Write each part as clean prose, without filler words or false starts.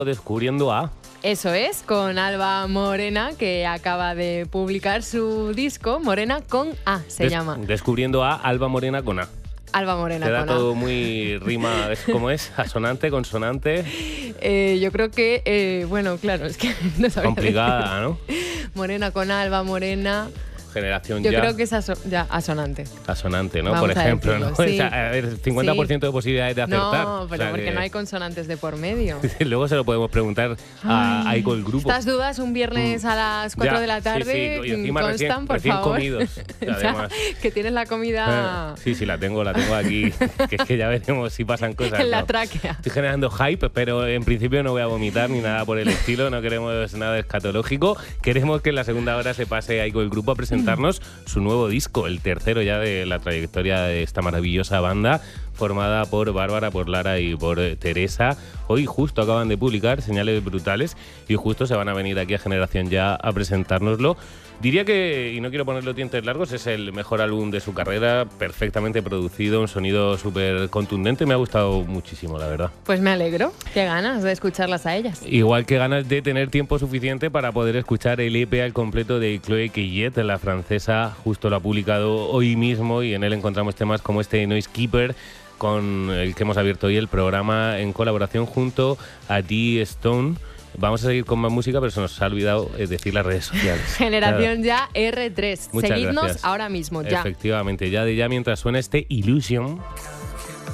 Descubriendo A. Eso es, con Alba Morena, que acaba de publicar su disco, Morena con A, se llama. Descubriendo A, Alba Morena con A. Alba Morena Te da con A. todo muy rima, ¿cómo es? ¿Asonante, consonante? Yo creo que, bueno, claro, es que no sabía Complicada, ¿no? Morena con Alba Morena. Generación Yo ya. creo que es ya asonante. Asonante, ¿no? Vamos Por a ejemplo, decirlo, ¿no? sí. O sea, a ver, 50% de posibilidades de acertar. No, pero porque no hay consonantes de por medio. Luego se lo podemos preguntar a Aiko el grupo. Estas dudas un viernes a las 4 de la tarde sí. Y encima constan, por recién favor. comidos. Además. Que tienes la comida Sí, la tengo aquí. Que es que ya veremos si pasan cosas. en la tráquea. Estoy generando hype, pero en principio no voy a vomitar ni nada por el estilo. No queremos nada escatológico. Queremos que en la segunda hora se pase Aiko el grupo a presentarnos su nuevo disco, el tercero ya de la trayectoria de esta maravillosa banda, formada por Bárbara, por Lara y por Teresa. Hoy justo acaban de publicar Señales Brutales y justo se van a venir aquí a Generación Ya a presentárnoslo. Diría que, y no quiero ponerlo dientes largos, es el mejor álbum de su carrera, perfectamente producido, un sonido súper contundente. Me ha gustado muchísimo, la verdad. Pues me alegro. Qué ganas de escucharlas a ellas. Igual que ganas de tener tiempo suficiente para poder escuchar el EP al completo de Chloé Quillet, la francesa. Justo lo ha publicado hoy mismo y en él encontramos temas como este Noise Keeper, con el que hemos abierto hoy el programa en colaboración junto a D. Stone. Vamos a seguir con más música, pero se nos ha olvidado decir las redes sociales. Generación Ya R3. Muchas Seguidnos gracias. ahora mismo, ya. Efectivamente, ya mientras suena este Illusion,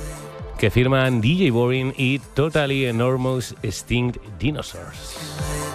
que firman DJ Boring y Totally Enormous Extinct Dinosaurs.